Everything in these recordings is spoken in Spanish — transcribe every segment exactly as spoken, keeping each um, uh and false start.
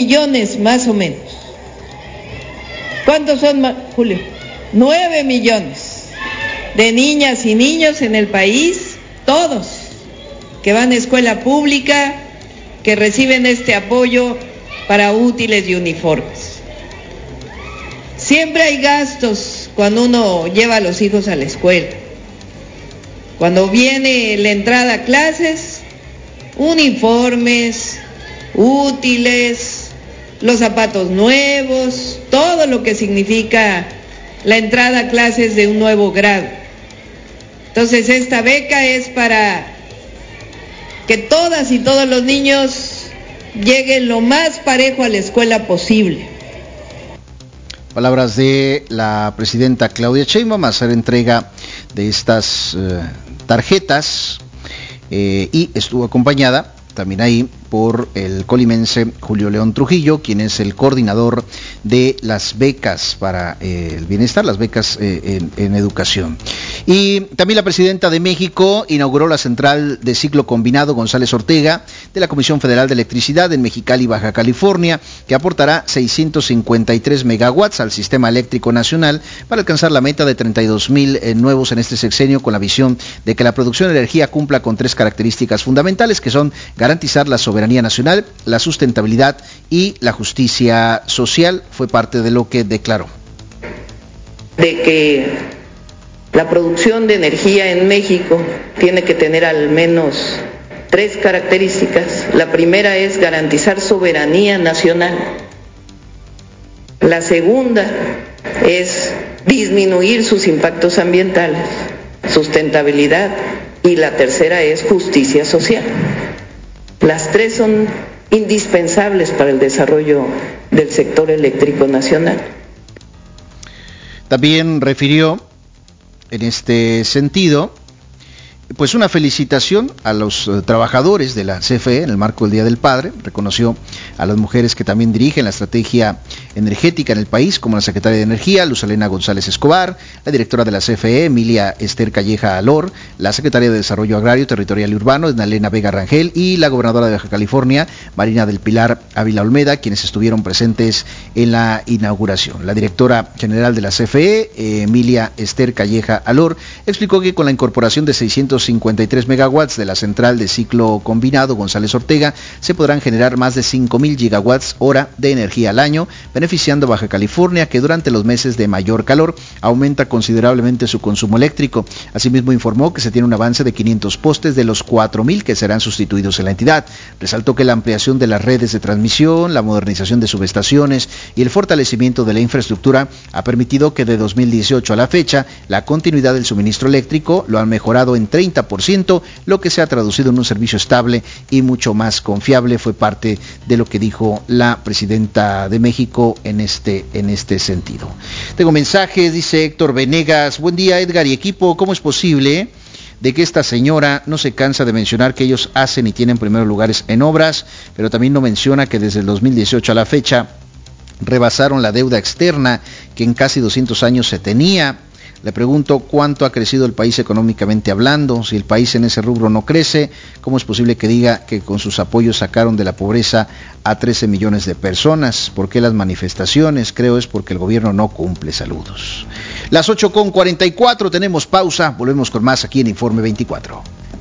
millones más o menos. ¿Cuántos son, Julio? Nueve millones de niñas y niños en el país, todos, que van a escuela pública, que reciben este apoyo para útiles y uniformes. Siempre hay gastos cuando uno lleva a los hijos a la escuela. Cuando viene la entrada a clases, uniformes, útiles, los zapatos nuevos, todo lo que significa la entrada a clases de un nuevo grado. Entonces esta beca es para que todas y todos los niños lleguen lo más parejo a la escuela posible. Palabras de la presidenta Claudia Sheinbaum a hacer entrega de estas eh, tarjetas eh, y estuvo acompañada también ahí por el colimense Julio León Trujillo, quien es el coordinador de las becas para eh, el bienestar, las becas eh, en, en educación. Y también la presidenta de México inauguró la central de ciclo combinado González Ortega de la Comisión Federal de Electricidad en Mexicali, Baja California, que aportará seiscientos cincuenta y tres megawatts al sistema eléctrico nacional para alcanzar la meta de treinta y dos mil eh, nuevos en este sexenio, con la visión de que la producción de energía cumpla con tres características fundamentales, que son garantizar la soberanía nacional, la sustentabilidad y la justicia social. Fue parte de lo que declaró. De que la producción de energía en México tiene que tener al menos tres características. La primera es garantizar soberanía nacional. La segunda es disminuir sus impactos ambientales, sustentabilidad, y la tercera es justicia social. Las tres son indispensables para el desarrollo del sector eléctrico nacional. También refirió en este sentido, pues una felicitación a los uh, trabajadores de la C F E en el marco del Día del Padre. Reconoció a las mujeres que también dirigen la estrategia energética en el país, como la secretaria de Energía, Luz Elena González Escobar, la directora de la C F E, Emilia Esther Calleja Alor, la secretaria de Desarrollo Agrario, Territorial y Urbano, Elena Vega Rangel, y la gobernadora de Baja California, Marina del Pilar Ávila Olmeda, quienes estuvieron presentes en la inauguración. La directora general de la C F E, Emilia Esther Calleja Alor, explicó que con la incorporación de seiscientos cincuenta y tres megawatts de la central de ciclo combinado González Ortega, se podrán generar más de cinco mil gigawatts hora de energía al año, beneficiando a Baja California, que durante los meses de mayor calor aumenta considerablemente su consumo eléctrico. Asimismo informó que se tiene un avance de quinientos postes de los cuatro mil que serán sustituidos en la entidad. Resaltó que la ampliación de las redes de transmisión, la modernización de subestaciones y el fortalecimiento de la infraestructura ha permitido que de dos mil dieciocho a la fecha la continuidad del suministro eléctrico lo han mejorado en treinta por ciento, lo que se ha traducido en un servicio estable y mucho más confiable. Fue parte de lo que dijo la presidenta de México en este, en este sentido. Tengo mensajes, dice Héctor Venegas: buen día, Edgar y equipo, ¿cómo es posible de que esta señora no se cansa de mencionar que ellos hacen y tienen primeros lugares en obras, pero también no menciona que desde el dos mil dieciocho a la fecha rebasaron la deuda externa que en casi doscientos años se tenía? Le pregunto cuánto ha crecido el país económicamente hablando. Si el país en ese rubro no crece, ¿cómo es posible que diga que con sus apoyos sacaron de la pobreza a trece millones de personas? ¿Por qué las manifestaciones? Creo es porque el gobierno no cumple. Saludos. Las ocho con cuarenta y cuatro, tenemos pausa, volvemos con más aquí en Informe veinticuatro.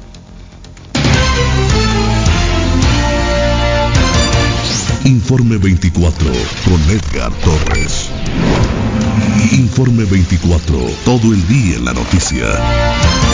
Informe veinticuatro con Edgar Torres. Informe veinticuatro, todo el día en la noticia.